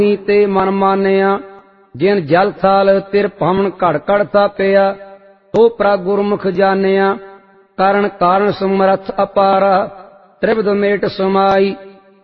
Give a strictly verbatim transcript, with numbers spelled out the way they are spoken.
ते मन मानिया जिन जल थाल तिर भवन घड़ घड़ थापिया तो प्रा गुरमुख जानिया कारण कारण समरथ अपारा त्रिविध मेट समाई